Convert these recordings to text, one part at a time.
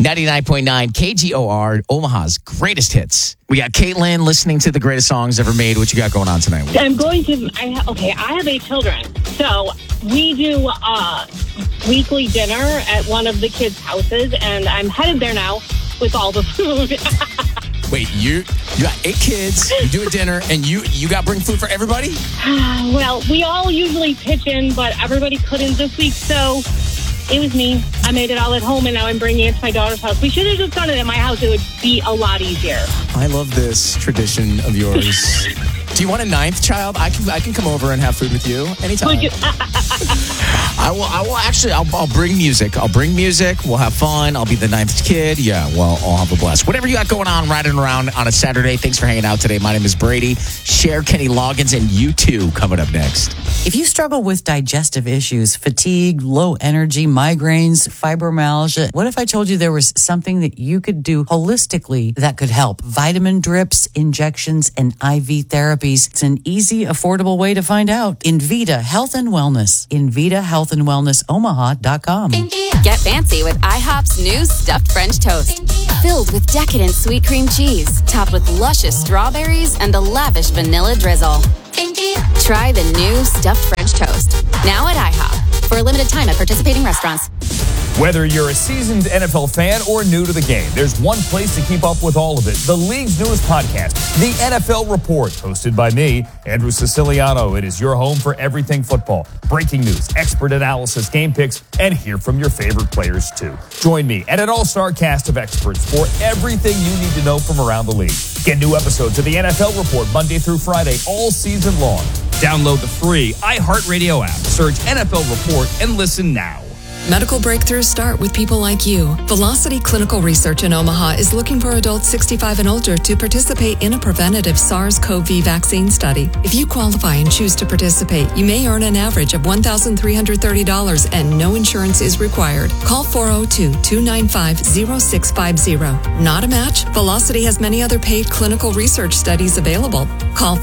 99.9 KGOR, Omaha's greatest hits. We got Caitlin listening to the greatest songs ever made. What you got going on tonight? I have 8 children. So we do weekly dinner at one of the kids' houses, and I'm headed there now with all the food. Wait, you got 8 kids, you do a dinner, and you got to bring food for everybody? Well, we all usually pitch in, but everybody couldn't this week, so it was me. I made it all at home, and now I'm bringing it to my daughter's house. We should have just done it at my house. It would be a lot easier. I love this tradition of yours. Do you want a 9th child? I can come over and have food with you anytime. Would you? I will actually. I'll bring music. I'll bring music. We'll have fun. I'll be the 9th kid. Yeah. Well, I'll have a blast. Whatever you got going on, riding around on a Saturday. Thanks for hanging out today. My name is Brady. Cher, Kenny Loggins, and U2 coming up next. If you struggle with digestive issues, fatigue, low energy, migraines, fibromyalgia, what if I told you there was something that you could do holistically that could help? Vitamin drips, injections, and IV therapies. It's an easy, affordable way to find out. Invita Health and Wellness. InvitaHealthAndWellnessOmaha.com. Get fancy with IHOP's new stuffed French toast. Filled with decadent sweet cream cheese, topped with luscious strawberries and a lavish vanilla drizzle. Try the new stuffed French toast. Now at IHOP. For a limited time at participating restaurants. Whether you're a seasoned NFL fan or new to the game, there's one place to keep up with all of it. The league's newest podcast, The NFL Report, hosted by me, Andrew Siciliano. It is your home for everything football. Breaking news, expert analysis, game picks, and hear from your favorite players, too. Join me and an all-star cast of experts for everything you need to know from around the league. Get new episodes of The NFL Report Monday through Friday all season long. Download the free iHeartRadio app. Search NFL Report and listen now. Medical breakthroughs start with people like you. Velocity Clinical Research in Omaha is looking for adults 65 and older to participate in a preventative SARS-CoV vaccine study. If you qualify and choose to participate, you may earn an average of $1,330 and no insurance is required. Call 402-295-0650. Not a match? Velocity has many other paid clinical research studies available. Call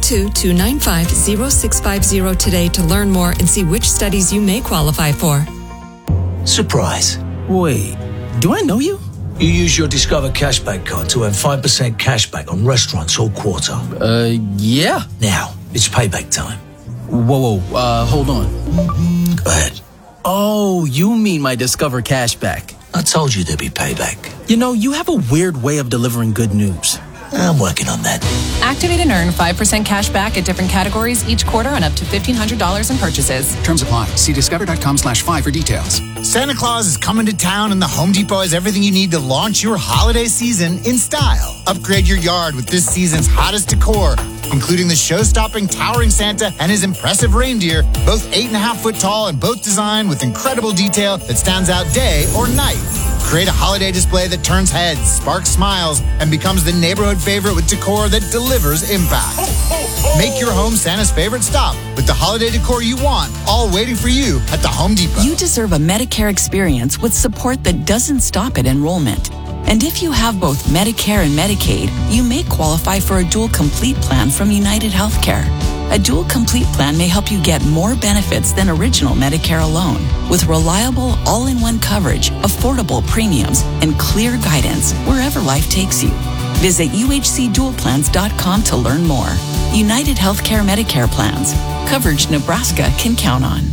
402-295-0650 today to learn more and see which studies you may qualify for. Surprise. Wait, do I know you? You use your Discover Cashback card to earn 5% cashback on restaurants all quarter. Yeah. Now, it's payback time. Whoa, hold on. Go ahead. Oh, you mean my Discover Cashback. I told you there'd be payback. You know, you have a weird way of delivering good news. I'm working on that. Activate and earn 5% cash back at different categories each quarter on up to $1,500 in purchases. Terms apply. See discover.com/5 for details. Santa Claus is coming to town, and the Home Depot has everything you need to launch your holiday season in style. Upgrade your yard with this season's hottest decor, including the show-stopping towering Santa and his impressive reindeer, both 8.5 foot tall and both designed with incredible detail that stands out day or night. Create a holiday display that turns heads, sparks smiles, and becomes the neighborhood favorite with decor that delivers impact. Make your home Santa's favorite stop with the holiday decor you want, all waiting for you at the Home Depot. You deserve a Medicare experience with support that doesn't stop at enrollment. And if you have both Medicare and Medicaid, you may qualify for a Dual Complete plan from United Healthcare. A Dual Complete plan may help you get more benefits than original Medicare alone, with reliable, all-in-one coverage, affordable premiums, and clear guidance wherever life takes you. Visit uhcdualplans.com to learn more. United Healthcare Medicare plans. Coverage Nebraska can count on.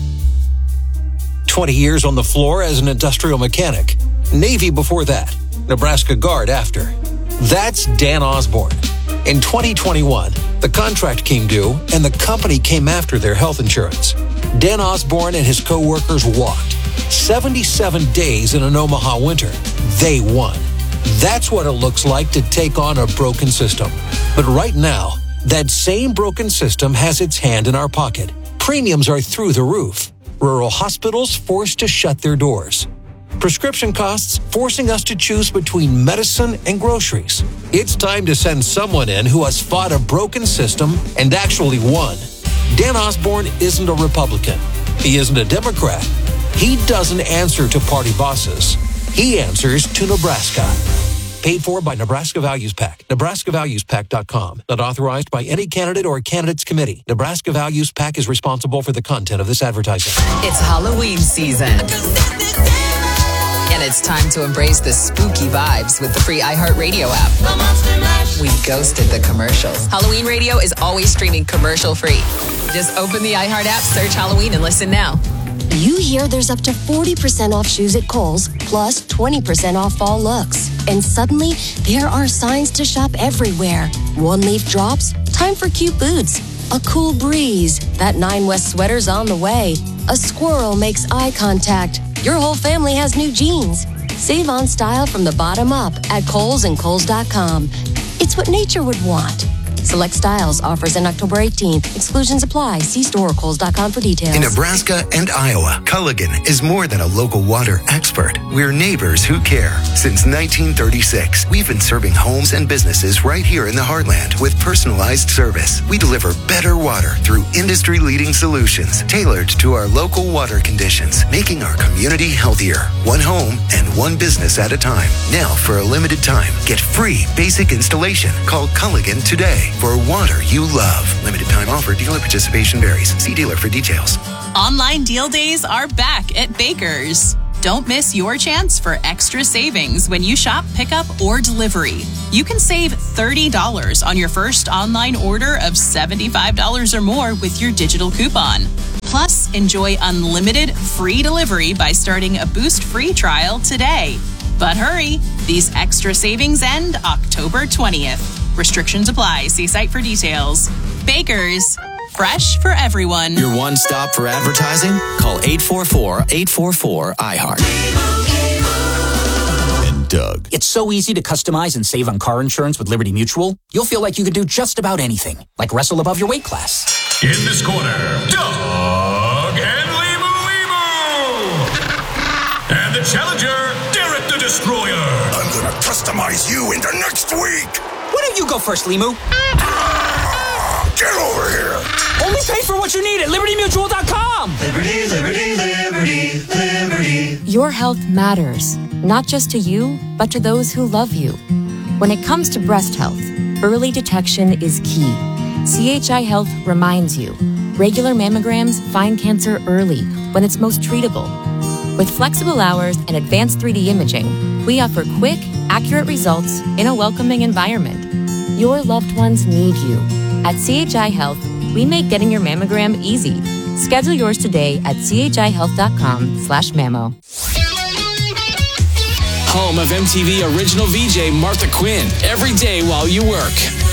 20 years on the floor as an industrial mechanic. Navy before that. Nebraska Guard after. That's Dan Osborne. In 2021, the contract came due and the company came after their health insurance. Dan Osborne and his co-workers walked 77 days in an Omaha winter. They won. That's what it looks like to take on a broken system. But right now, that same broken system has its hand in our pocket. Premiums are through the roof. Rural hospitals forced to shut their doors. Prescription costs forcing us to choose between medicine and groceries. It's time to send someone in who has fought a broken system and actually won. Dan Osborne isn't a Republican. He isn't a Democrat. He doesn't answer to party bosses. He answers to Nebraska. Paid for by Nebraska Values PAC. NebraskaValuesPAC.com. Not authorized by any candidate or candidates committee. Nebraska Values PAC is responsible for the content of this advertising. It's Halloween season. And it's time to embrace the spooky vibes with the free iHeartRadio app. We ghosted the commercials. Halloween Radio is always streaming commercial-free. Just open the iHeart app, search Halloween, and listen now. You hear there's up to 40% off shoes at Kohl's, plus 20% off fall looks. And suddenly, there are signs to shop everywhere. One leaf drops, time for cute boots. A cool breeze, that 9 West sweater's on the way. A squirrel makes eye contact. Your whole family has new jeans. Save on style from the bottom up at Kohl's and Kohl's.com. It's what nature would want. Select styles, offers in October 18th. Exclusions apply. See store or Kohl's.com for details. In Nebraska and Iowa, Culligan is more than a local water expert. We're neighbors who care. Since 1936, we've been serving homes and businesses right here in the heartland with personalized service. We deliver better water through industry-leading solutions tailored to our local water conditions, making our community healthier. One home and one business at a time. Now, for a limited time, get free basic installation. Call Culligan today. For water you love. Limited time offer. Dealer participation varies. See dealer for details. Online deal days are back at Baker's. Don't miss your chance for extra savings when you shop pickup or delivery. You can save $30 on your first online order of $75 or more with your digital coupon. Plus, enjoy unlimited free delivery by starting a Boost free trial today. But hurry, these extra savings end October 20th. Restrictions apply. See site for details. Baker's, fresh for everyone. Your one stop for advertising? Call 844-844-iHeart. And Doug. It's so easy to customize and save on car insurance with Liberty Mutual. You'll feel like you could do just about anything, like wrestle above your weight class. In this corner, Doug and Limu. And the challenger, Derek the Destroyer. I'm gonna customize you into next week. Why don't you go first, Limu? Get over here. Only pay for what you need at LibertyMutual.com. Liberty, liberty, liberty, liberty. Your health matters, not just to you, but to those who love you. When it comes to breast health, early detection is key. CHI Health reminds you, regular mammograms find cancer early when it's most treatable. With flexible hours and advanced 3D imaging, we offer quick, accurate results in a welcoming environment. Your loved ones need you. At CHI Health, we make getting your mammogram easy. Schedule yours today at chihealth.com/mammo. Home of MTV original VJ Martha Quinn. Every day while you work.